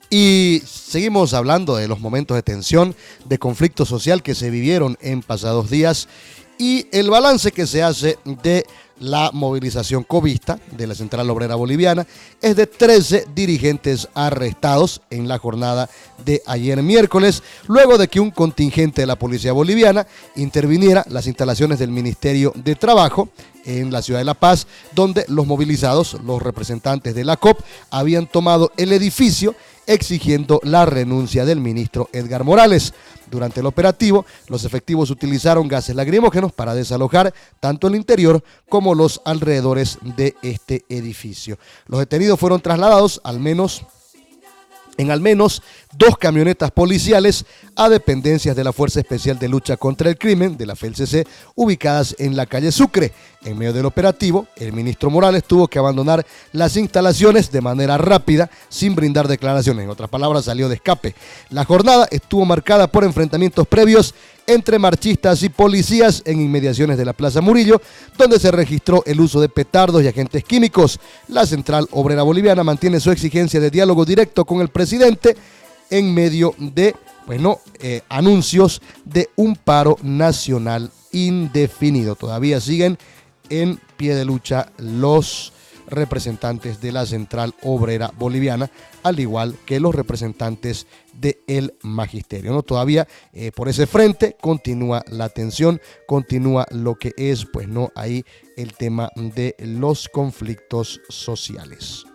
Y seguimos hablando de los momentos de tensión, de conflicto social que se vivieron en pasados días y el balance que se hace de la movilización covista de la Central Obrera Boliviana es de 13 dirigentes arrestados en la jornada de ayer miércoles, luego de que un contingente de la Policía Boliviana interviniera las instalaciones del Ministerio de Trabajo en la ciudad de La Paz, donde los movilizados, los representantes de la COP, habían tomado el edificio exigiendo la renuncia del ministro Edgar Morales. Durante el operativo, los efectivos utilizaron gases lacrimógenos para desalojar tanto el interior como los alrededores de este edificio. Los detenidos fueron trasladados en al menos 2 camionetas policiales a dependencias de la Fuerza Especial de Lucha contra el Crimen, de la FELCC, ubicadas en la calle Sucre. En medio del operativo, el ministro Morales tuvo que abandonar las instalaciones de manera rápida, sin brindar declaraciones. En otras palabras, salió de escape. La jornada estuvo marcada por enfrentamientos previos entre marchistas y policías en inmediaciones de la Plaza Murillo, donde se registró el uso de petardos y agentes químicos. La Central Obrera Boliviana mantiene su exigencia de diálogo directo con el presidente en medio de anuncios de un paro nacional indefinido. Todavía siguen en pie de lucha los representantes de la Central Obrera Boliviana, al igual que los representantes del magisterio, ¿no? Todavía por ese frente continúa la tensión, continúa lo que es, ahí el tema de los conflictos sociales.